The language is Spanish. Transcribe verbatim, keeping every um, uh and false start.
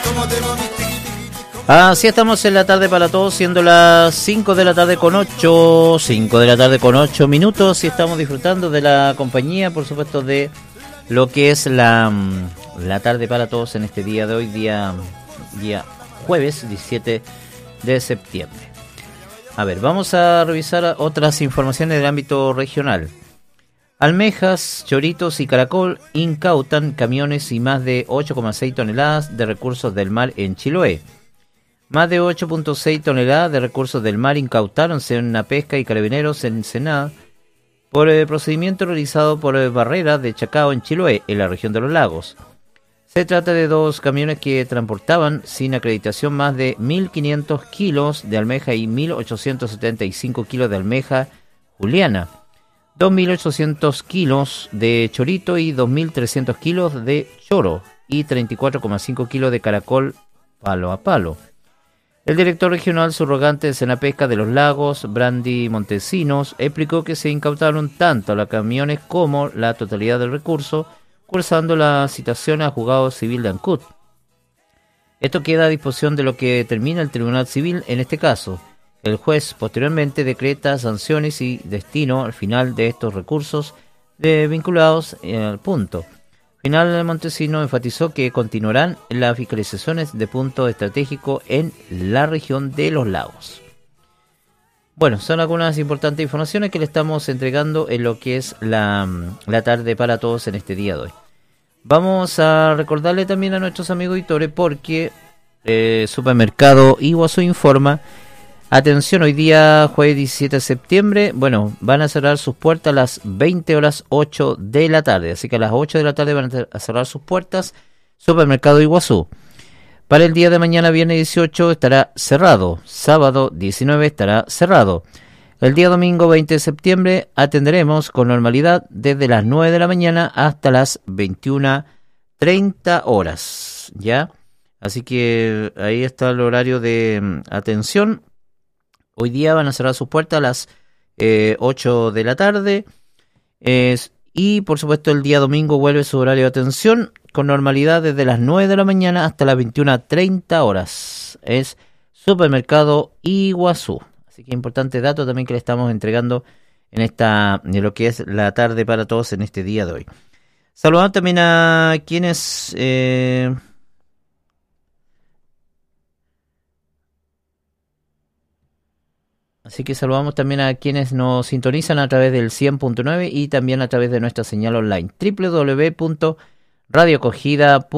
Así estamos en la tarde para todos, siendo las cinco de la tarde con ocho, cinco de la tarde con ocho minutos, y estamos disfrutando de la compañía, por supuesto, de lo que es la, la tarde para todos en este día de hoy, día, día jueves diecisiete de septiembre. A ver, vamos a revisar otras informaciones del ámbito regional. Almejas, Choritos y Caracol incautan camiones y más de ocho coma seis toneladas de recursos del mar en Chiloé. Más de ocho coma seis toneladas de recursos del mar incautáronse en una pesca y carabineros en Ensenada por el procedimiento realizado por Barrera de Chacao en Chiloé, en la región de los lagos. Se trata de dos camiones que transportaban sin acreditación más de mil quinientos kilos de almeja y mil ochocientos setenta y cinco kilos de almeja juliana, dos mil ochocientos kilos de chorito y dos mil trescientos kilos de choro y treinta y cuatro coma cinco kilos de caracol palo a palo. El director regional subrogante de Senapesca de los Lagos, Brandy Montesinos, explicó que se incautaron tanto los camiones como la totalidad del recurso, cursando la citación a juzgado civil de Ancud. Esto queda a disposición de lo que determina el Tribunal Civil en este caso. El juez posteriormente decreta sanciones y destino al final de estos recursos de vinculados al punto. Final, Montesino enfatizó que continuarán las fiscalizaciones de punto estratégico en la región de los lagos. Bueno, son algunas importantes informaciones que le estamos entregando en lo que es la, la tarde para todos en este día de hoy. Vamos a recordarle también a nuestros amigos editores porque eh, Supermercado Iguazú informa. Atención, hoy día jueves diecisiete de septiembre, bueno, van a cerrar sus puertas a las veinte horas ocho de la tarde, así que a las ocho de la tarde van a cerrar sus puertas Supermercado Iguazú. Para el día de mañana, viernes dieciocho, estará cerrado, sábado diecinueve estará cerrado. El día domingo veinte de septiembre atenderemos con normalidad desde las nueve de la mañana hasta las veintiuna treinta horas, ¿ya? Así que ahí está el horario de atención. Hoy día van a cerrar sus puertas a las eh, ocho de la tarde eh, y por supuesto el día domingo vuelve su horario de atención con normalidad desde las nueve de la mañana hasta las veintiuna treinta horas. Es Supermercado Iguazú. Así que importante dato también que le estamos entregando en esta en lo que es la tarde para todos en este día de hoy. Saludamos también a quienes... Eh, Así que saludamos también a quienes nos sintonizan a través del cien punto nueve y también a través de nuestra señal online doble u doble u doble u punto radio acogida punto com.